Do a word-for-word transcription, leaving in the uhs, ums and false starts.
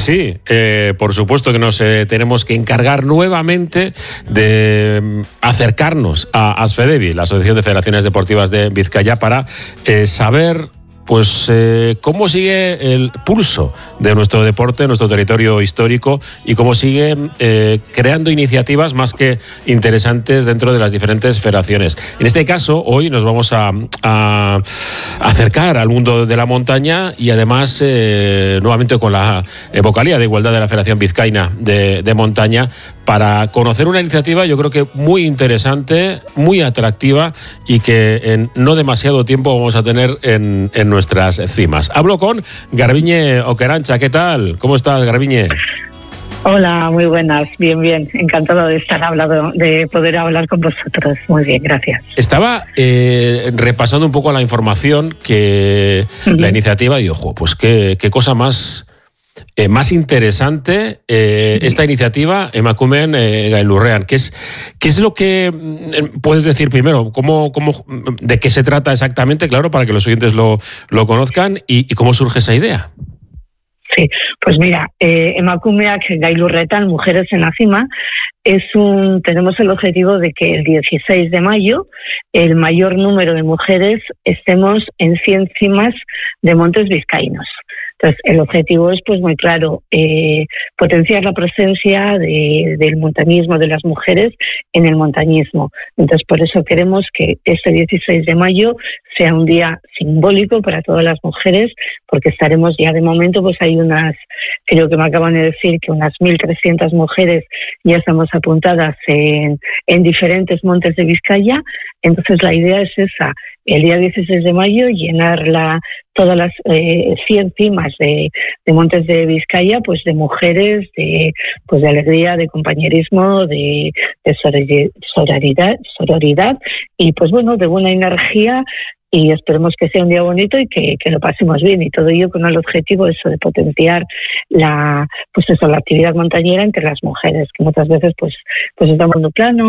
sí, eh, por supuesto que nos eh, tenemos que encargar nuevamente de um, acercarnos a ASFEDEVI, la Asociación de Federaciones Deportivas de Vizcaya, para eh, saber pues eh, cómo sigue el pulso de nuestro deporte, nuestro territorio histórico, y cómo sigue eh, creando iniciativas más que interesantes dentro de las diferentes federaciones. En este caso, hoy nos vamos a, a acercar al mundo de la montaña y además eh, nuevamente con la vocalía de igualdad de la Federación Vizcaína de, de Montaña, para conocer una iniciativa yo creo que muy interesante, muy atractiva y que en no demasiado tiempo vamos a tener en, en nuestras cimas. Hablo con Garbiñe Oquerancha. ¿Qué tal? ¿Cómo estás, Garbiñe? Hola, muy buenas. Bien, bien. Encantado de estar hablando, de poder hablar con vosotros. Muy bien, gracias. Estaba eh, repasando un poco la información que uh-huh. la iniciativa y ojo, pues qué, qué cosa más... Eh, más interesante eh, esta iniciativa Emakumeen eh, Gailurrean. ¿Qué es, ¿Qué es lo que eh, puedes decir primero? ¿Cómo, cómo, ¿De qué se trata exactamente? Claro, para que los oyentes lo, lo conozcan y, y cómo surge esa idea. Sí, pues mira, eh, Emakumeak Gailurretan, Mujeres en la Cima, es un, tenemos el objetivo de que el dieciséis de mayo el mayor número de mujeres estemos en cien cimas de montes vizcaínos. Entonces, el objetivo es pues muy claro, eh, potenciar la presencia de, del montañismo de las mujeres en el montañismo. Entonces, por eso queremos que este dieciséis de mayo sea un día simbólico para todas las mujeres, porque estaremos ya de momento, pues hay unas, creo que me acaban de decir que unas mil trescientas mujeres ya estamos apuntadas en, en diferentes montes de Vizcaya. Entonces, la idea es esa, el día dieciséis de mayo llenar la, todas las eh, cien cimas de, de montes de Vizcaya, pues de mujeres, de pues de alegría, de compañerismo, de, de sororidad, sororidad y pues bueno, de buena energía. Y esperemos que sea un día bonito y que, que lo pasemos bien, y todo ello con el objetivo eso de potenciar la pues eso la actividad montañera entre las mujeres, que muchas veces pues pues estamos en un plano